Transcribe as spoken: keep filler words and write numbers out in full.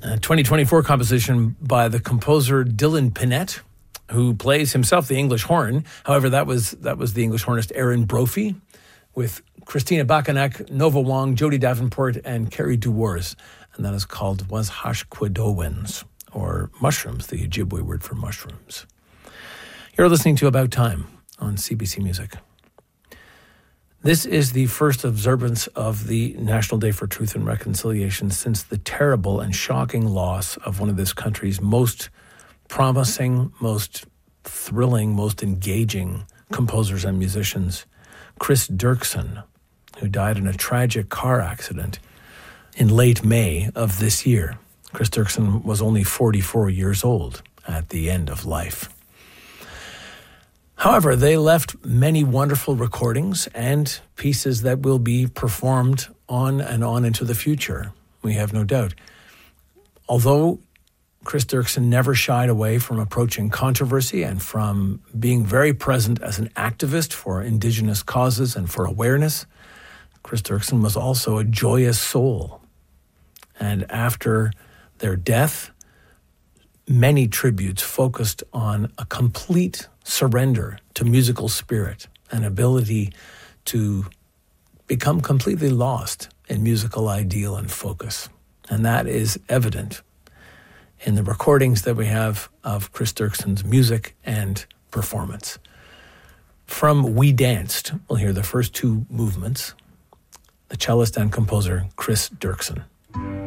A twenty twenty-four composition by the composer Dylan Pinette, who plays himself the English horn. However, that was that was the English hornist Aaron Brophy, with Christina Bakanak, Nova Wong, Jody Davenport, and Carrie Dewars. And that is called Was Hashquidowins, or mushrooms, the Ojibwe word for mushrooms. You're listening to About Time on C B C Music. This is the first observance of the National Day for Truth and Reconciliation since the terrible and shocking loss of one of this country's most promising, most thrilling, most engaging composers and musicians, Chris Dirksen, who died in a tragic car accident in late May of this year. Chris Dirksen was only forty-four years old at the end of life. However, they left many wonderful recordings and pieces that will be performed on and on into the future, we have no doubt. Although Chris Dirksen never shied away from approaching controversy and from being very present as an activist for Indigenous causes and for awareness, Chris Dirksen was also a joyous soul. And after their death, many tributes focused on a complete surrender to musical spirit, an ability to become completely lost in musical ideal and focus. And that is evident in the recordings that we have of Chris Dirksen's music and performance. From We Danced, we'll hear the first two movements, the cellist and composer Chris Dirksen.